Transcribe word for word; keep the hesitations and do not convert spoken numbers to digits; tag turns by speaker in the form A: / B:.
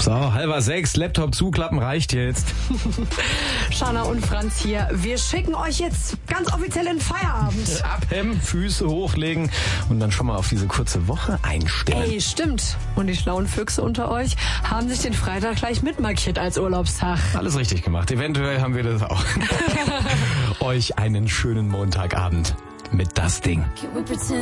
A: So, halber sechs, Laptop zuklappen reicht jetzt.
B: Shanna und Franz hier. Wir schicken euch jetzt ganz offiziell in den Feierabend.
A: Abhemmen, Füße hochlegen und dann schon mal auf diese kurze Woche einstellen.
B: Ey, stimmt. Und die schlauen Füchse unter euch haben sich den Freitag gleich mitmarkiert als Urlaubstag.
A: Alles richtig gemacht. Eventuell haben wir das auch. Euch einen schönen Montagabend mit das Ding.